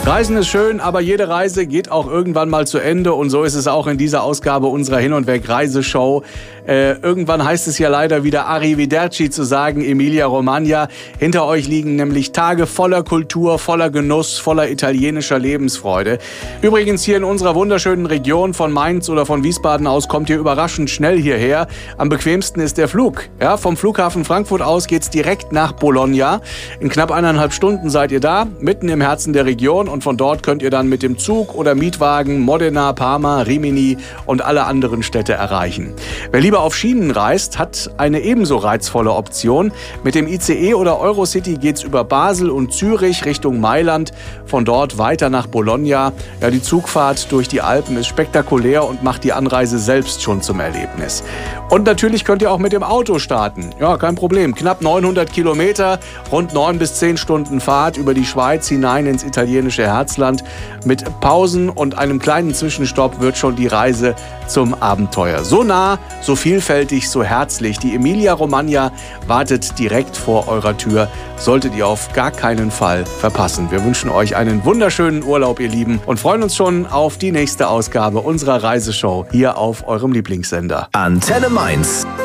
Reisen ist schön, aber jede Reise geht auch irgendwann mal zu Ende. Und so ist es auch in dieser Ausgabe unserer Hin- und Weg-Reiseshow. Irgendwann heißt es ja leider wieder Arrivederci zu sagen, Emilia-Romagna. Hinter euch liegen nämlich Tage voller Kultur, voller Genuss, voller italienischer Lebensfreude. Übrigens hier in unserer wunderschönen Region von Mainz oder von Wiesbaden aus kommt ihr überraschend schnell hierher. Am bequemsten ist der Flug. Ja, vom Flughafen Frankfurt aus geht's direkt nach Bologna. In knapp 1,5 Stunden seid ihr da, mitten im Herzen der Region. Und von dort könnt ihr dann mit dem Zug oder Mietwagen Modena, Parma, Rimini und alle anderen Städte erreichen. Wer lieber auf Schienen reist, hat eine ebenso reizvolle Option. Mit dem ICE oder Eurocity geht's über Basel und Zürich Richtung Mailand, von dort weiter nach Bologna. Ja, die Zugfahrt durch die Alpen ist spektakulär und macht die Anreise selbst schon zum Erlebnis. Und natürlich könnt ihr auch mit dem Auto starten. Ja, kein Problem. Knapp 900 Kilometer, rund 9 bis 10 Stunden Fahrt über die Schweiz hinein ins italienische Herzland. Mit Pausen und einem kleinen Zwischenstopp wird schon die Reise zum Abenteuer. So nah, so vielfältig, so herzlich. Die Emilia-Romagna wartet direkt vor eurer Tür. Solltet ihr auf gar keinen Fall verpassen. Wir wünschen euch einen wunderschönen Urlaub, ihr Lieben, und freuen uns schon auf die nächste Ausgabe unserer Reiseshow hier auf eurem Lieblingssender. Antenne Mainz.